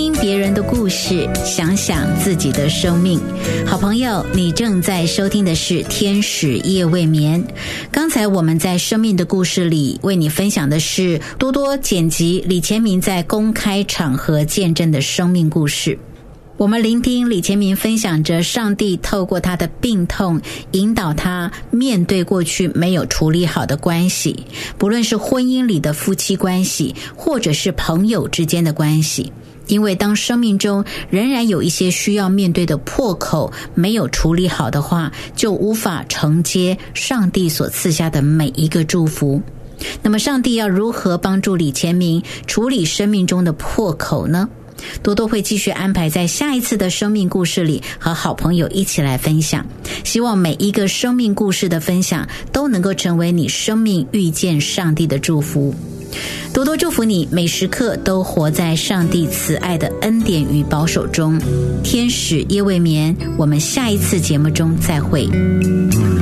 听别人的故事，想想自己的生命。好朋友，你正在收听的是天使夜未眠。刚才我们在生命的故事里为你分享的是多多剪辑李乾民在公开场合见证的生命故事。我们聆听李乾民分享着上帝透过他的病痛引导他面对过去没有处理好的关系，不论是婚姻里的夫妻关系，或者是朋友之间的关系。因为当生命中仍然有一些需要面对的破口没有处理好的话，就无法承接上帝所赐下的每一个祝福。那么上帝要如何帮助李乾民处理生命中的破口呢？多多会继续安排在下一次的生命故事里和好朋友一起来分享，希望每一个生命故事的分享都能够成为你生命遇见上帝的祝福。多多祝福你每时刻都活在上帝慈爱的恩典与保守中。天使夜未眠，我们下一次节目中再会。